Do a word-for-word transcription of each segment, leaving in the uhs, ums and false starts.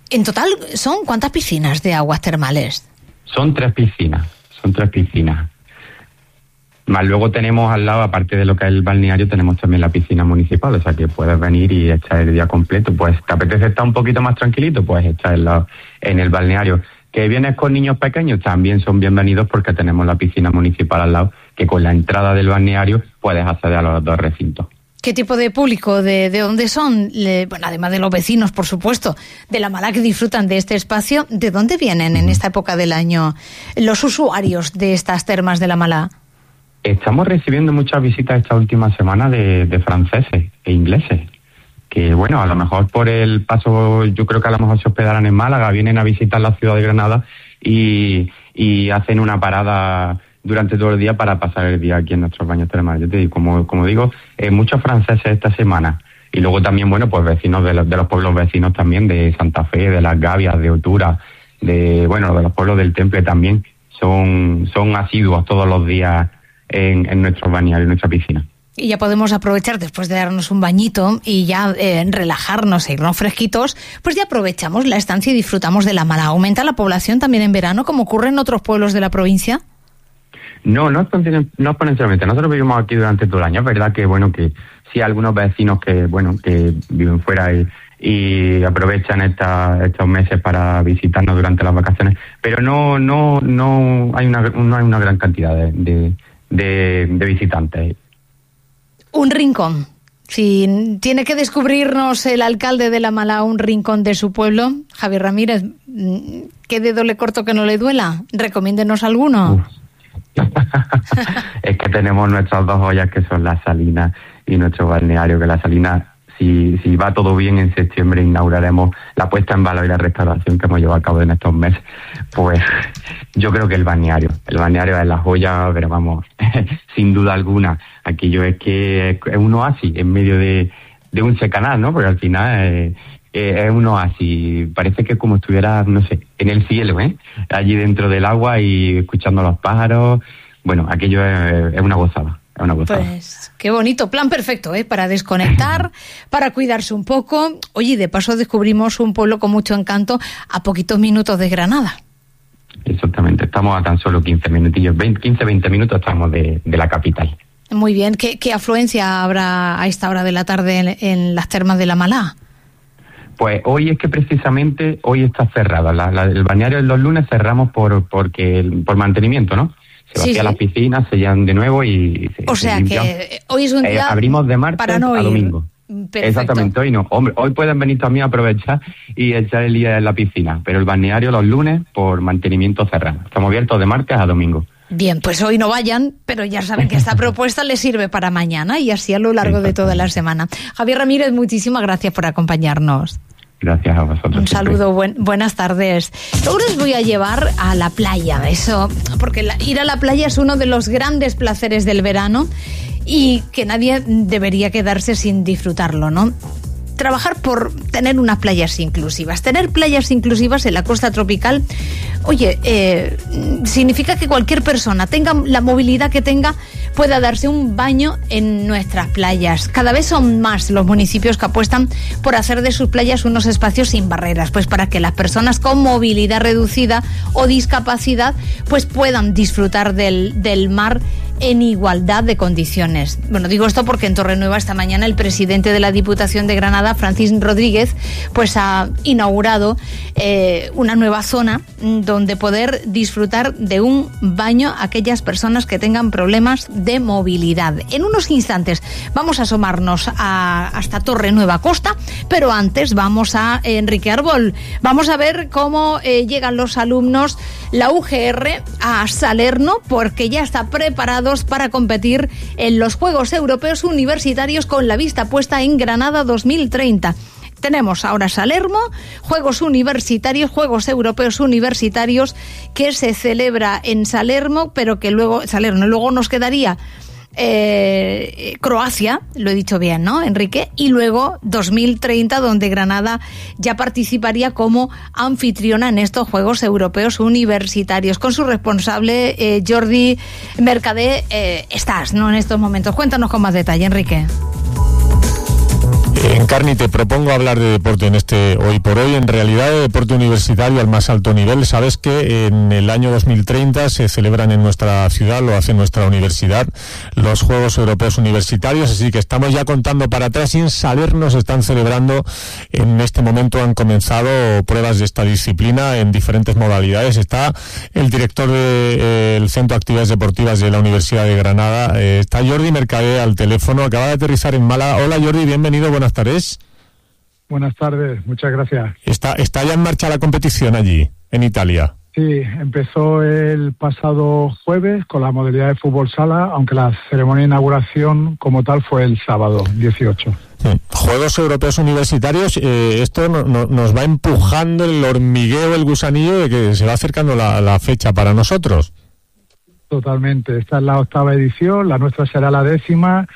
En total, ¿son cuántas piscinas de aguas termales? Son tres piscinas, son tres piscinas. Más luego tenemos al lado, aparte de lo que es el balneario, tenemos también la piscina municipal, o sea que puedes venir y echar el día completo. Pues te apetece estar un poquito más tranquilito, pues echar en, la, en el balneario. Que vienes con niños pequeños, también son bienvenidos porque tenemos la piscina municipal al lado, que con la entrada del balneario puedes acceder a los dos recintos. ¿Qué tipo de público, de, de dónde son? Le, bueno, además de los vecinos, por supuesto, de La Malá que disfrutan de este espacio, ¿de dónde vienen en esta época del año los usuarios de estas termas de La Malá? Estamos recibiendo muchas visitas esta última semana de, de franceses e ingleses, que bueno, a lo mejor por el paso, yo creo que a lo mejor se hospedarán en Málaga, vienen a visitar la ciudad de Granada y, y hacen una parada durante todo el día para pasar el día aquí en nuestros baños termales. Yo te digo, como, como digo, eh, muchos franceses esta semana. Y luego también, bueno, pues vecinos de los, de los pueblos vecinos también, de Santa Fe, de Las Gavias, de Otura, de, bueno, de los pueblos del Temple también, son, son asiduos todos los días en, en nuestros baños, en nuestra piscina. Y ya podemos aprovechar, después de darnos un bañito y ya eh, relajarnos e irnos fresquitos, pues ya aprovechamos la estancia y disfrutamos de La Malá. ¿Aumenta la población también en verano, como ocurre en otros pueblos de la provincia? No, no, no exponencialmente. Nosotros vivimos aquí durante todo el año. Es verdad que, bueno, que sí hay algunos vecinos que, bueno, que viven fuera y, y aprovechan esta, estos meses para visitarnos durante las vacaciones, pero no, no, no hay una, no hay una gran cantidad de, de, de, de visitantes. Un rincón. Si tiene que descubrirnos el alcalde de La Malá un rincón de su pueblo, Javier Ramírez, ¿qué dedo le corto que no le duela? Recomiéndenos alguno. Uf. Es que tenemos nuestras dos joyas, que son La Salina y nuestro balneario, que La Salina, si, si va todo bien, en septiembre inauguraremos la puesta en valor y la restauración que hemos llevado a cabo en estos meses. Pues yo creo que el balneario, el balneario es la joya, pero vamos, sin duda alguna, aquello es que es un oasis en medio de, de un secanal, ¿no? Porque al final eh, es un oasis, parece que como estuviera, no sé, en el cielo, ¿eh? Allí dentro del agua y escuchando los pájaros. Bueno, aquello es, es una gozada, es una gozada. Pues qué bonito, plan perfecto, ¿eh? Para desconectar, para cuidarse un poco. Oye, de paso descubrimos un pueblo con mucho encanto a poquitos minutos de Granada. Exactamente, estamos a tan solo quince minutillos, veinte, quince, veinte minutos estamos de, de la capital. Muy bien, ¿Qué, qué afluencia habrá a esta hora de la tarde en, en las termas de La Malá? Pues hoy es que precisamente hoy está cerrado. La, la, el balneario los lunes cerramos por porque por mantenimiento, ¿no? Se vacían sí, sí. las piscinas, se llenan de nuevo y se, O sea se que hoy es un día eh, abrimos de martes para no a ir. domingo. Perfecto. Exactamente, hoy no. Hombre, hoy pueden venir también a aprovechar y echar el día en la piscina, pero el balneario los lunes por mantenimiento cerrado. Estamos abiertos de martes a domingo. Bien, pues hoy no vayan, pero ya saben que esta propuesta les sirve para mañana y así a lo largo de toda la semana. Javier Ramírez, muchísimas gracias por acompañarnos. Gracias a vosotros. Un saludo, buen, buenas tardes. Luego les voy a llevar a la playa, eso, porque la, ir a la playa es uno de los grandes placeres del verano y que nadie debería quedarse sin disfrutarlo, ¿no? Trabajar por tener unas playas inclusivas. Tener playas inclusivas en la costa tropical, oye, eh, significa que cualquier persona, tenga la movilidad que tenga, pueda darse un baño en nuestras playas. Cada vez son más los municipios que apuestan por hacer de sus playas unos espacios sin barreras, pues para que las personas con movilidad reducida o discapacidad pues puedan disfrutar del, del mar en igualdad de condiciones. Bueno, digo esto porque en Torrenueva esta mañana el presidente de la Diputación de Granada, Francisco Rodríguez, pues ha inaugurado eh, una nueva zona donde poder disfrutar de un baño a aquellas personas que tengan problemas de movilidad. En unos instantes vamos a asomarnos a, hasta Torrenueva Costa, pero antes vamos a Enrique Arbol. Vamos a ver cómo eh, llegan los alumnos, la U G R, a Salerno, porque ya está preparado para competir en los Juegos Europeos Universitarios con la vista puesta en Granada dos mil treinta. Tenemos ahora Salerno, Juegos Universitarios, Juegos Europeos Universitarios, que se celebra en Salerno, pero que luego, Salerno, luego nos quedaría Eh, Croacia, lo he dicho bien, ¿no, Enrique? Y luego dos mil treinta, donde Granada ya participaría como anfitriona en estos Juegos Europeos Universitarios. Con su responsable, eh, Jordi Mercader, eh, estás, ¿no?, en estos momentos. Cuéntanos con más detalle, Enrique. Encarni, te propongo hablar de deporte en este Hoy por Hoy, en realidad de deporte universitario al más alto nivel. Sabes que en el año dos mil treinta se celebran en nuestra ciudad, lo hace nuestra universidad, los Juegos Europeos Universitarios, así que estamos ya contando para atrás y en Salerno se están celebrando. En este momento han comenzado pruebas de esta disciplina en diferentes modalidades. Está el director del eh, Centro de Actividades Deportivas de la Universidad de Granada, eh, está Jordi Mercader al teléfono, acaba de aterrizar en Málaga. Hola Jordi, bienvenido, buenas tardes. Buenas tardes, muchas gracias. ¿Está, está ya en marcha la competición allí, en Italia? Sí, empezó el pasado jueves con la modalidad de fútbol sala, aunque la ceremonia de inauguración como tal fue el sábado dieciocho. Juegos Europeos Universitarios, eh, esto no, no, nos va empujando el hormigueo, el gusanillo de que se va acercando la, la fecha para nosotros. Totalmente, esta es la octava edición, la nuestra será la décima.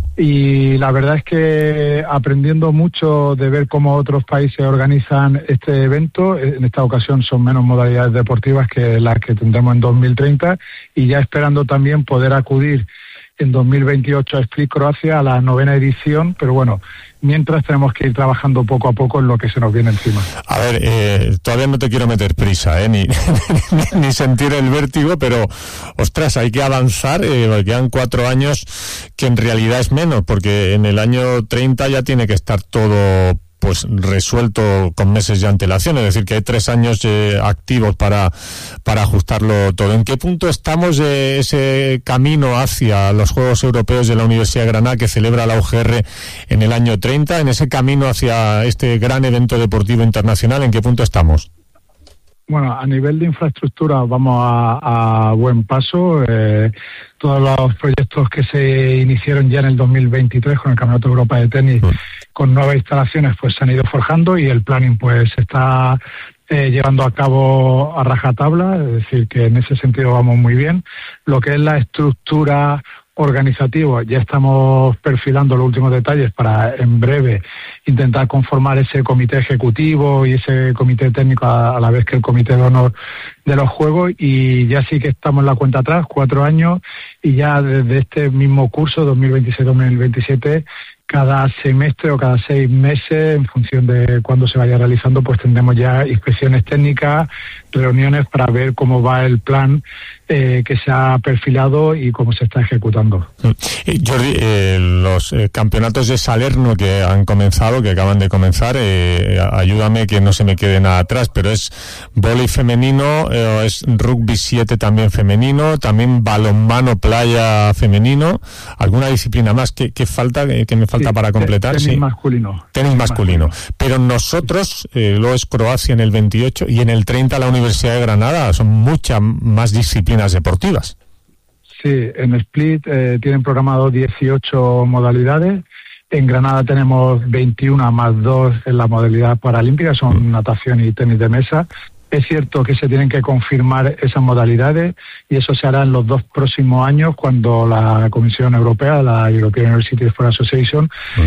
Y la verdad es que aprendiendo mucho de ver cómo otros países organizan este evento, en esta ocasión son menos modalidades deportivas que las que tendremos en dos mil treinta, y ya esperando también poder acudir en dos mil veintiocho a Split, Croacia, a la novena edición, pero bueno, mientras tenemos que ir trabajando poco a poco en lo que se nos viene encima. A ver, eh, todavía no te quiero meter prisa, eh, ni, ni, ni sentir el vértigo, pero, ostras, hay que avanzar, eh, quedan cuatro años, que en realidad es menos, porque en el año treinta ya tiene que estar todo pues resuelto con meses de antelación, es decir, que hay tres años eh, activos para, para ajustarlo todo. ¿En qué punto estamos de ese camino hacia los Juegos Europeos de la Universidad de Granada que celebra la U G R en el año treinta, en ese camino hacia este gran evento deportivo internacional? ¿En qué punto estamos? Bueno, a nivel de infraestructura vamos a, a buen paso. Eh, todos los proyectos que se iniciaron ya en el dos mil veintitrés con el Campeonato de Europa de Tenis, sí, con nuevas instalaciones, pues se han ido forjando, y el planning pues se está eh, llevando a cabo a rajatabla, es decir, que en ese sentido vamos muy bien. Lo que es la estructura organizativo, ya estamos perfilando los últimos detalles para en breve intentar conformar ese comité ejecutivo y ese comité técnico a, a la vez que el comité de honor de los Juegos, y ya sí que estamos en la cuenta atrás, cuatro años, y ya desde este mismo curso dos mil veintiséis dos mil veintisiete, cada semestre o cada seis meses, en función de cuándo se vaya realizando, pues tendremos ya inspecciones técnicas, reuniones para ver cómo va el plan eh, que se ha perfilado y cómo se está ejecutando. Eh, Jordi, eh, los eh, campeonatos de Salerno que han comenzado, que acaban de comenzar, eh, ayúdame que no se me quede nada atrás, pero es vóley femenino, eh, es rugby siete también femenino, también balonmano playa femenino, alguna disciplina más que, que falta, que, que me falta sí, para completar. Tenis sí. masculino. Tenis masculino. masculino. Pero nosotros, eh, luego es Croacia en el veintiocho y en el treinta la Universidad de Granada, son muchas más disciplinas deportivas. Sí, en Split eh, tienen programado dieciocho modalidades. En Granada tenemos veintiuno más dos en la modalidad paralímpica, son mm. natación y tenis de mesa. Es cierto que se tienen que confirmar esas modalidades y eso se hará en los dos próximos años cuando la Comisión Europea, la European University Sport Association, mm.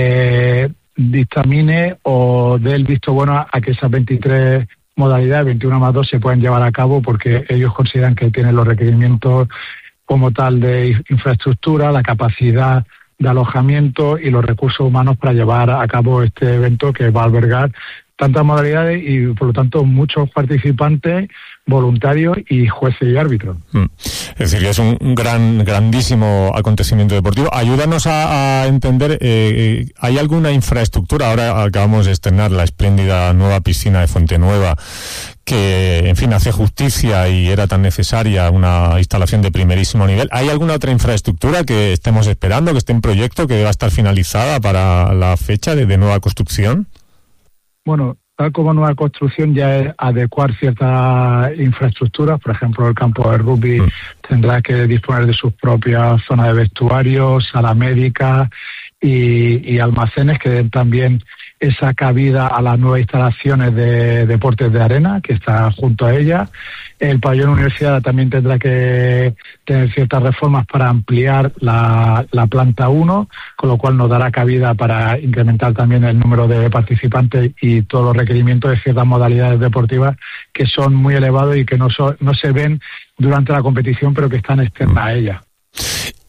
eh, dictamine o dé el visto bueno a que esas veintitrés modalidades, veintiuno más dos, se puedan llevar a cabo porque ellos consideran que tienen los requerimientos como tal de infraestructura, la capacidad de alojamiento y los recursos humanos para llevar a cabo este evento que va a albergar tantas modalidades y, por lo tanto, muchos participantes, voluntarios y jueces y árbitros. Mm. Es decir, que es un gran, grandísimo acontecimiento deportivo. Ayúdanos a, a entender, eh, ¿hay alguna infraestructura? Ahora acabamos de estrenar la espléndida nueva piscina de Fuentenueva, que, en fin, hace justicia y era tan necesaria una instalación de primerísimo nivel. ¿Hay alguna otra infraestructura que estemos esperando, que esté en proyecto, que deba estar finalizada para la fecha de, de nueva construcción? Bueno, tal como nueva construcción ya es adecuar ciertas infraestructuras, por ejemplo, el campo de rugby mm. tendrá que disponer de sus propias zonas de vestuarios, sala médica y, y almacenes que den también esa cabida a las nuevas instalaciones de deportes de arena que está junto a ella. El pabellón universidad también tendrá que tener ciertas reformas para ampliar la, la planta uno, con lo cual nos dará cabida para incrementar también el número de participantes y todos los requerimientos de ciertas modalidades deportivas que son muy elevados y que no, so, no se ven durante la competición, pero que están externas a ella.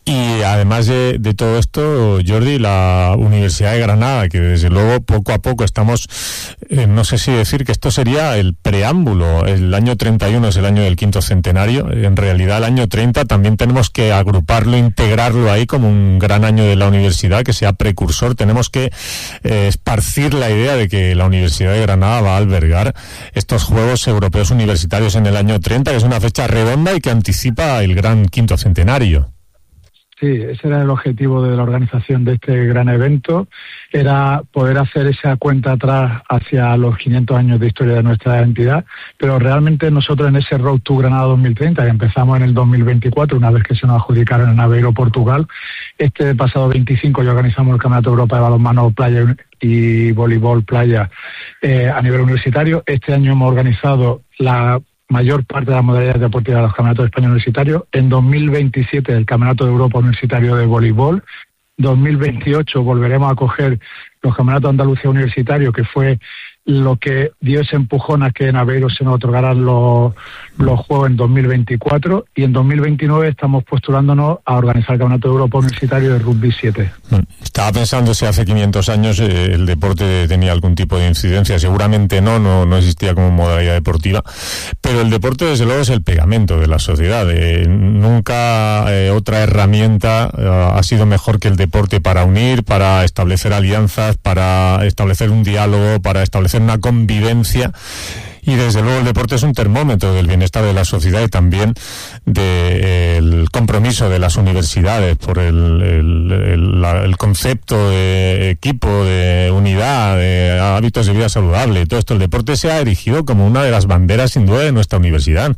Y además de, de todo esto, Jordi, la Universidad de Granada, que desde luego poco a poco estamos, eh, no sé si decir que esto sería el preámbulo. El año treinta y uno es el año del quinto centenario. En realidad el año treinta también tenemos que agruparlo, integrarlo ahí como un gran año de la universidad, que sea precursor. Tenemos que eh, esparcir la idea de que la Universidad de Granada va a albergar estos Juegos Europeos Universitarios en el año treinta, que es una fecha redonda y que anticipa el gran quinto centenario. Sí, ese era el objetivo de la organización de este gran evento, era poder hacer esa cuenta atrás hacia los quinientos años de historia de nuestra entidad, pero realmente nosotros en ese Road to Granada dos mil treinta, que empezamos en el dos mil veinticuatro, una vez que se nos adjudicaron en Aveiro, Portugal, este pasado veinticinco ya organizamos el Campeonato de Europa de Balonmano Playa y Voleibol Playa eh, a nivel universitario. Este año hemos organizado la mayor parte de las modalidades deportivas de los campeonatos de España universitarios. En dos mil veintisiete el Campeonato de Europa Universitario de Voleibol. dos mil veintiocho volveremos a coger los Campeonatos de Andalucía Universitario, que fue lo que dio ese empujón a que en Aveiro se nos otorgaran los, los Juegos en dos mil veinticuatro, y en dos mil veintinueve estamos postulándonos a organizar el Campeonato de Europa Universitario de Rugby siete. Estaba pensando si hace quinientos años eh, el deporte tenía algún tipo de incidencia. Seguramente no, no, no existía como modalidad deportiva, pero el deporte desde luego es el pegamento de la sociedad. Eh, nunca eh, otra herramienta eh, ha sido mejor que el deporte para unir, para establecer alianzas, para establecer un diálogo, para establecer una convivencia. Y desde luego el deporte es un termómetro del bienestar de la sociedad y también del compromiso de las universidades por el, el, el, la, el concepto de equipo, de unidad, de hábitos de vida saludable. Todo esto, el deporte se ha erigido como una de las banderas sin duda de nuestra universidad.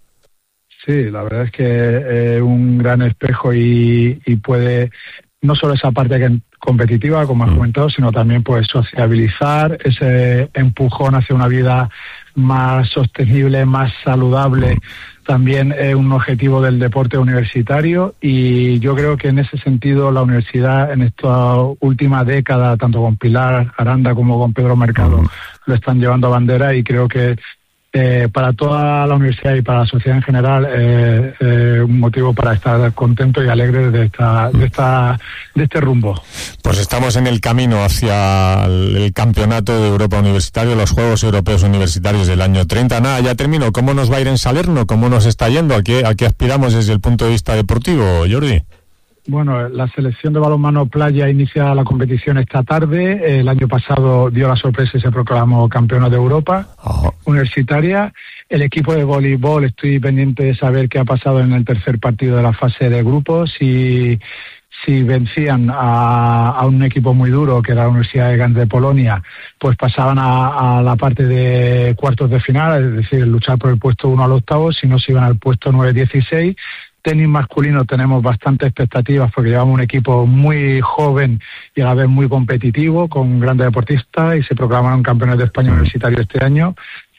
Sí, la verdad es que es un gran espejo y, y puede, no solo esa parte que competitiva, como has comentado, sino también pues sociabilizar, ese empujón hacia una vida más sostenible, más saludable, también es un objetivo del deporte universitario, y yo creo que en ese sentido la universidad en esta última década, tanto con Pilar Aranda como con Pedro Mercado, lo están llevando a bandera, y creo que Eh, para toda la universidad y para la sociedad en general eh, eh, un motivo para estar contento y alegre de esta, de esta, de este rumbo. Pues estamos en el camino hacia el, el Campeonato de Europa Universitario, los Juegos Europeos Universitarios del año treinta. Nada, ya termino. ¿Cómo nos va a ir en Salerno? ¿Cómo nos está yendo? ¿A qué, a qué aspiramos desde el punto de vista deportivo, Jordi? Bueno, la selección de balonmano playa inicia la competición esta tarde. El año pasado dio la sorpresa y se proclamó campeona de Europa oh. universitaria. El equipo de voleibol, estoy pendiente de saber qué ha pasado en el tercer partido de la fase de grupos. Si, si vencían a, a un equipo muy duro, que era la Universidad de Gdańsk de Polonia, pues pasaban a, a la parte de cuartos de final, es decir, luchar por el puesto uno al octavo. Si no, se iban al puesto nueve dieciséis. Tenis masculino tenemos bastantes expectativas porque llevamos un equipo muy joven y a la vez muy competitivo, con grandes deportistas, y se proclamaron campeones de España universitario este año.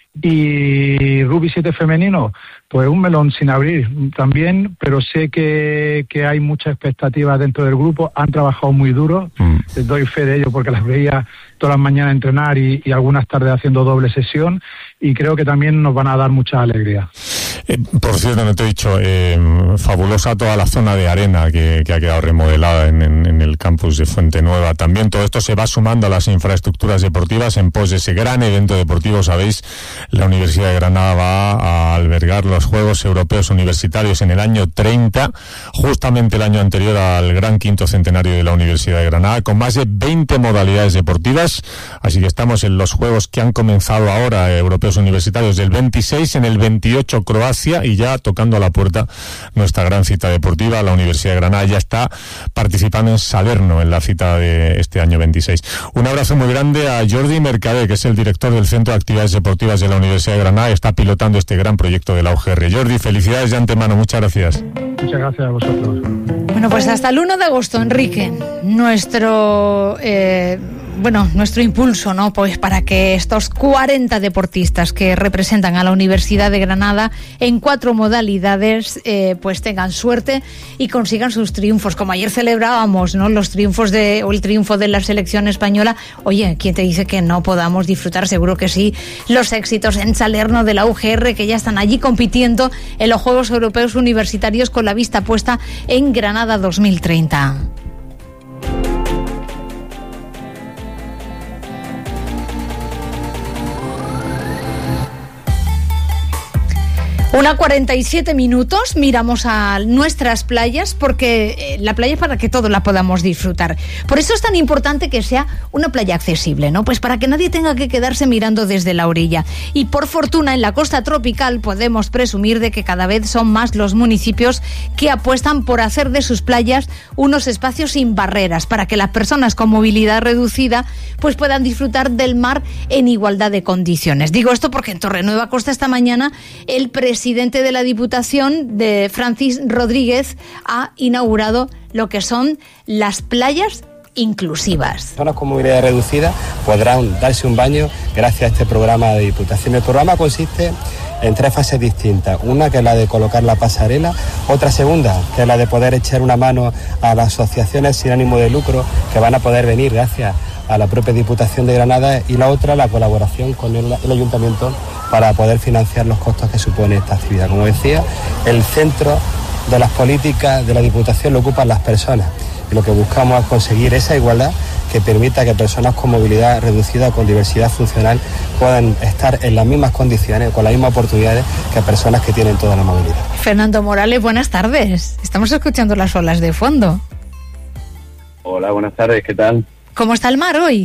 Y rugby siete femenino, pues un melón sin abrir también, pero sé que, que hay muchas expectativas dentro del grupo. Han trabajado muy duro, mm. les doy fe de ello porque las veía todas las mañanas entrenar y, y algunas tardes haciendo doble sesión, y creo que también nos van a dar mucha alegría. Eh, por cierto, no te he dicho, eh, fabulosa toda la zona de arena que, que ha quedado remodelada en, en, en el campus de Fuente Nueva. También todo esto se va sumando a las infraestructuras deportivas en pos de ese gran evento deportivo. Sabéis, la Universidad de Granada va a albergar los Juegos Europeos Universitarios en el año treinta, justamente el año anterior al gran quinto centenario de la Universidad de Granada, con más de veinte modalidades deportivas. Así que estamos en los Juegos que han comenzado ahora, Europeos Universitarios, del veintiséis, en el veintiocho Croacia, y ya tocando a la puerta nuestra gran cita deportiva. La Universidad de Granada ya está participando en Salerno en la cita de este año veintiséis. Un abrazo muy grande a Jordi Mercader, que es el director del Centro de Actividades Deportivas de la Universidad de Granada y está pilotando este gran proyecto de la U G R. Jordi, felicidades de antemano, muchas gracias. Muchas gracias a vosotros. Bueno, pues hasta el uno de agosto, Enrique, nuestro... Eh, bueno, nuestro impulso, ¿no? Pues para que estos cuarenta deportistas que representan a la Universidad de Granada en cuatro modalidades, eh, pues tengan suerte y consigan sus triunfos. Como ayer celebrábamos, ¿no? Los triunfos de, o el triunfo de la selección española. Oye, ¿quién te dice que no podamos disfrutar? Seguro que sí. Los éxitos en Salerno de la U G R, que ya están allí compitiendo en los Juegos Europeos Universitarios con la vista puesta en Granada dos mil treinta. Una cuarenta y siete minutos, miramos a nuestras playas, porque eh, la playa es para que todos la podamos disfrutar. Por eso es tan importante que sea una playa accesible, ¿no? Pues para que nadie tenga que quedarse mirando desde la orilla. Y por fortuna, en la costa tropical podemos presumir de que cada vez son más los municipios que apuestan por hacer de sus playas unos espacios sin barreras, para que las personas con movilidad reducida pues puedan disfrutar del mar en igualdad de condiciones. Digo esto porque en Torrenueva Costa esta mañana el presidente presidente de la Diputación, de Francis Rodríguez, ha inaugurado lo que son las playas inclusivas. Personas con movilidad reducida podrán darse un baño gracias a este programa de Diputación. El programa consiste en tres fases distintas. Una que es la de colocar la pasarela, otra segunda que es la de poder echar una mano a las asociaciones sin ánimo de lucro que van a poder venir gracias a la propia Diputación de Granada, y la otra la colaboración con el, el Ayuntamiento para poder financiar los costos que supone esta actividad. Como decía, el centro de las políticas de la Diputación lo ocupan las personas, y lo que buscamos es conseguir esa igualdad que permita que personas con movilidad reducida o con diversidad funcional puedan estar en las mismas condiciones, con las mismas oportunidades que personas que tienen toda la movilidad. Fernando Morales, buenas tardes. Estamos escuchando las olas de fondo. Hola, buenas tardes, ¿qué tal? ¿Cómo está el mar hoy?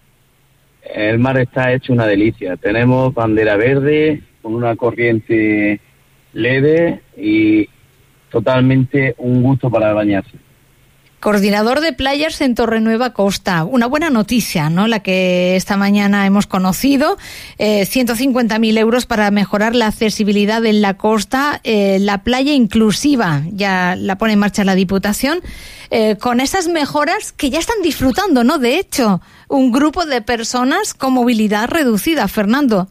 El mar está hecho una delicia. Tenemos bandera verde con una corriente leve y totalmente un gusto para bañarse. Coordinador de playas en Torrenueva Costa. Una buena noticia, ¿no? La que esta mañana hemos conocido. Eh, ciento cincuenta mil euros para mejorar la accesibilidad en la costa. Eh, la playa inclusiva ya la pone en marcha la Diputación. Eh, con esas mejoras que ya están disfrutando, ¿no? De hecho, un grupo de personas con movilidad reducida. Fernando.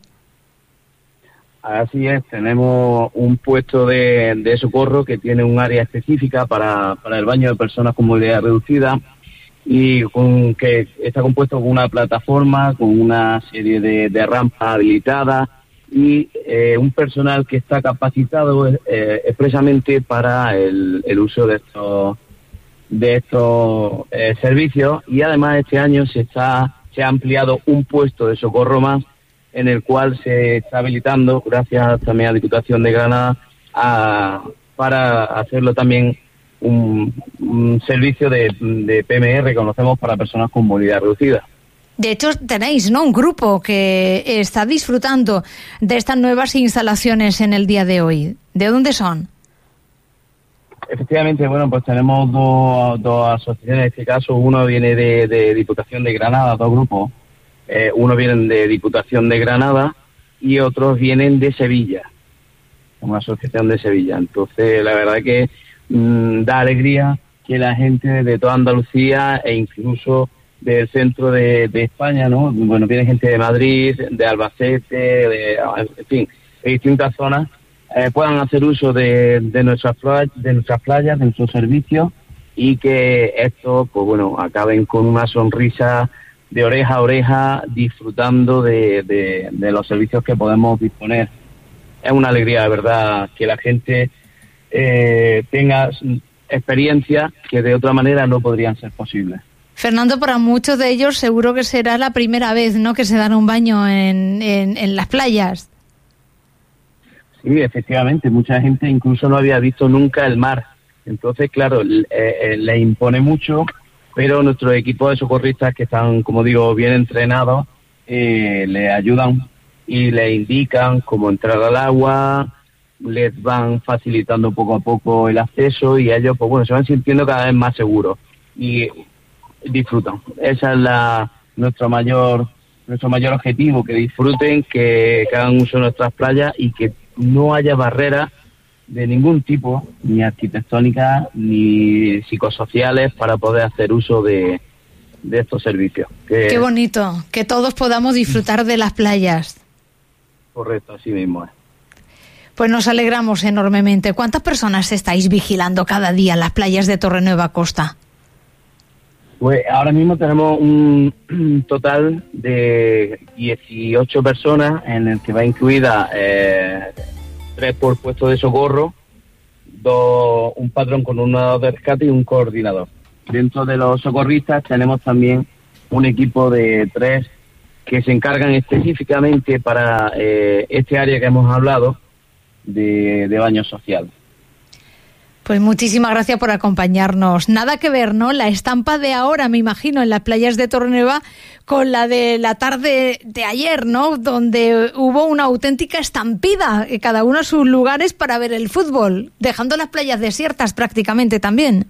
Así es, tenemos un puesto de, de socorro que tiene un área específica para, para el baño de personas con movilidad reducida, y con, que está compuesto con una plataforma, con una serie de, de rampas habilitadas y eh, un personal que está capacitado eh, expresamente para el, el uso de estos de estos eh, servicios. Y además este año se está se ha ampliado un puesto de socorro más, en el cual se está habilitando, gracias también a la Diputación de Granada, a, para hacerlo también un, un servicio de, de P M R que conocemos para personas con movilidad reducida. De hecho, tenéis, ¿no?, un grupo que está disfrutando de estas nuevas instalaciones en el día de hoy. ¿De dónde son? Efectivamente, bueno, pues tenemos dos, dos asociaciones en este caso. Uno viene de, de Diputación de Granada, dos grupos. Eh, uno vienen de Diputación de Granada y otros vienen de Sevilla, una asociación de Sevilla. Entonces, la verdad que mmm, da alegría que la gente de toda Andalucía e incluso del centro de, de España, ¿no? Bueno, viene gente de Madrid, de Albacete, de, en fin, de distintas zonas, eh, puedan hacer uso de, de nuestras playas, de nuestras playas, de nuestros servicios, y que esto, pues bueno, acaben con una sonrisa de oreja a oreja, disfrutando de, de, de los servicios que podemos disponer. Es una alegría, de verdad, que la gente eh, tenga experiencias que de otra manera no podrían ser posibles. Fernando, para muchos de ellos seguro que será la primera vez, ¿no?, que se dan un baño en, en, en las playas. Sí, efectivamente, mucha gente incluso no había visto nunca el mar. Entonces, claro, eh, eh, le impone mucho, pero nuestros equipos de socorristas, que están, como digo, bien entrenados, eh, le ayudan y le indican cómo entrar al agua, les van facilitando poco a poco el acceso, y ellos, pues bueno, se van sintiendo cada vez más seguros y disfrutan. Esa es la nuestro mayor nuestro mayor objetivo, que disfruten, que, que hagan uso de nuestras playas y que no haya barreras de ningún tipo, ni arquitectónicas ni psicosociales, para poder hacer uso de, de estos servicios. Que, Qué bonito, que todos podamos disfrutar de las playas. Correcto, así mismo es. Pues nos alegramos enormemente. ¿Cuántas personas estáis vigilando cada día en las playas de Torrenueva Costa? Pues ahora mismo tenemos un, un total de dieciocho personas, en el que va incluida eh, tres por puesto de socorro, dos, un patrón con un nadador de rescate y un coordinador. Dentro de los socorristas tenemos también un equipo de tres que se encargan específicamente para eh, este área que hemos hablado de, de baño social. Pues muchísimas gracias por acompañarnos. Nada que ver, ¿no? La estampa de ahora, me imagino, en las playas de Torrenueva con la de la tarde de ayer, ¿no? Donde hubo una auténtica estampida, cada uno a sus lugares para ver el fútbol, dejando las playas desiertas prácticamente también.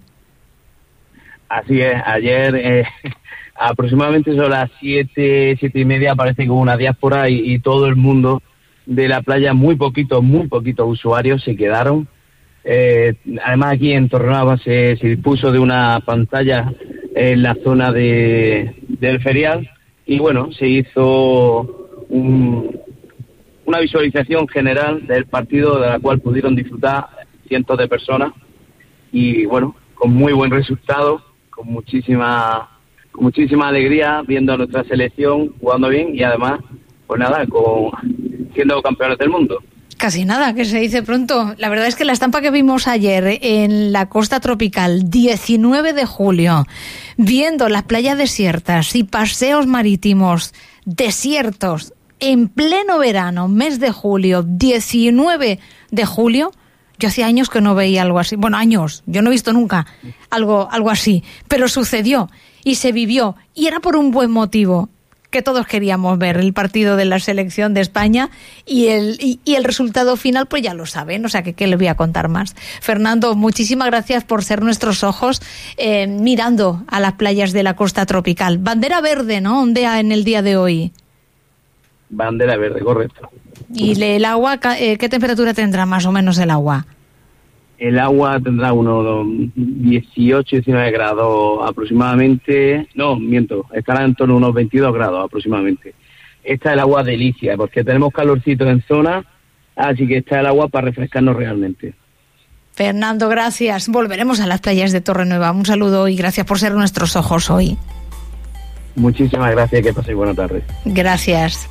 Así es, ayer eh, aproximadamente son las siete, siete y media, parece que hubo una diáspora y, y todo el mundo de la playa, muy poquitos, muy poquitos usuarios se quedaron. Eh, además aquí en Torrenueva se, se dispuso de una pantalla en la zona de, del ferial y bueno, se hizo un, una visualización general del partido de la cual pudieron disfrutar cientos de personas y bueno, con muy buen resultado, con muchísima, con muchísima alegría viendo a nuestra selección jugando bien y además, pues nada, con, siendo campeones del mundo. Casi nada, que se dice pronto. La verdad es que la estampa que vimos ayer en la costa tropical, diecinueve de julio, viendo las playas desiertas y paseos marítimos desiertos en pleno verano, mes de julio, diecinueve de julio, yo hacía años que no veía algo así. Bueno, años, yo no he visto nunca algo, algo así, pero sucedió y se vivió y era por un buen motivo. Que todos queríamos ver el partido de la selección de España y el y, y el resultado final pues ya lo saben, o sea que qué les voy a contar más. Fernando, muchísimas gracias por ser nuestros ojos eh, mirando a las playas de la costa tropical. Bandera verde, ¿no? Ondea en el día de hoy. Bandera verde, correcto. ¿Y el agua, eh, qué temperatura tendrá más o menos el agua? El agua tendrá unos dieciocho, diecinueve grados aproximadamente. No, miento, estará en torno a unos veintidós grados aproximadamente. Esta es el agua delicia, porque tenemos calorcito en zona, así que está el agua para refrescarnos realmente. Fernando, gracias. Volveremos a las playas de Torrenueva. Un saludo y gracias por ser nuestros ojos hoy. Muchísimas gracias, que paséis buena tarde. Gracias.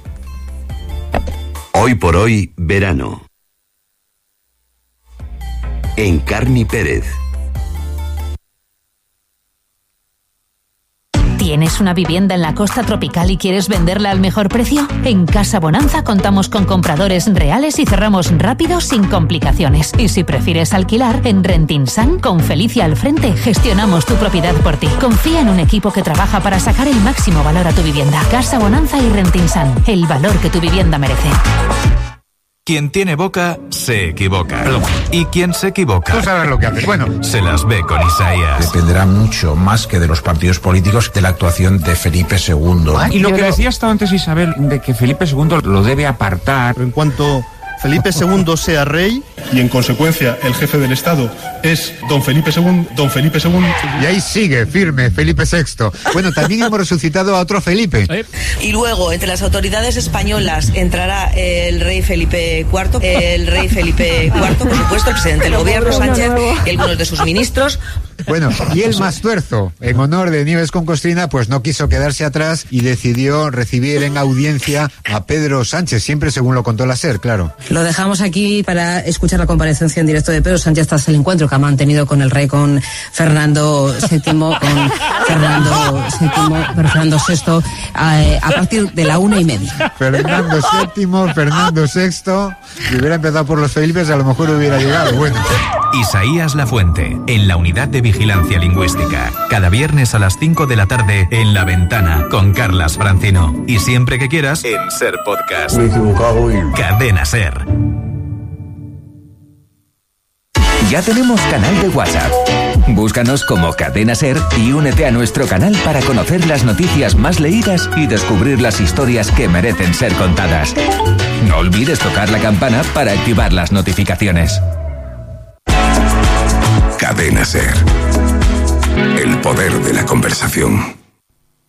Hoy por hoy, verano. En Carni Pérez. ¿Tienes una vivienda en la costa tropical y quieres venderla al mejor precio? En Casa Bonanza contamos con compradores reales y cerramos rápido sin complicaciones. Y si prefieres alquilar, en Rentinsan, con Felicia al frente, gestionamos tu propiedad por ti. Confía en un equipo que trabaja para sacar el máximo valor a tu vivienda. Casa Bonanza y Rentinsan, el valor que tu vivienda merece. Quien tiene boca, se equivoca. Perdón. Y quien se equivoca... Tú sabes lo que haces. Bueno, se las ve con Isaías. Dependerá mucho, más que de los partidos políticos, de la actuación de Felipe segundo. ¿Ah? Y lo que decía hasta antes Isabel, de que Felipe segundo lo debe apartar. En cuanto Felipe segundo sea rey... Y en consecuencia el jefe del Estado es don Felipe segundo, don Felipe segundo. Y ahí sigue, firme, Felipe sexto. Bueno, también hemos resucitado a otro Felipe. Y luego, entre las autoridades españolas, entrará el rey Felipe cuarto, el rey Felipe cuarto, por supuesto, el presidente del gobierno, Sánchez, y algunos de sus ministros. Bueno, y el Mastuerzo, en honor de Nieves con Costrina, pues no quiso quedarse atrás y decidió recibir en audiencia a Pedro Sánchez, siempre según lo contó la SER, claro. Lo dejamos aquí para escuchar la comparecencia en directo de Pedro Sánchez tras el encuentro que ha mantenido con el rey, con Fernando séptimo, con Fernando séptimo, pero Fernando sexto, a, a partir de la una y media. Fernando séptimo, Fernando sexto, si hubiera empezado por los Felipes a lo mejor hubiera llegado, bueno. Isaías Lafuente, en la Unidad de Vigilancia Lingüística. Cada viernes a las cinco de la tarde en La Ventana con Carlas Francino. Y siempre que quieras en Ser Podcast. Me he equivocado y... Cadena Ser. Ya tenemos canal de WhatsApp. Búscanos como Cadena Ser y únete a nuestro canal para conocer las noticias más leídas y descubrir las historias que merecen ser contadas. No olvides tocar la campana para activar las notificaciones. Cadena Ser. El poder de la conversación.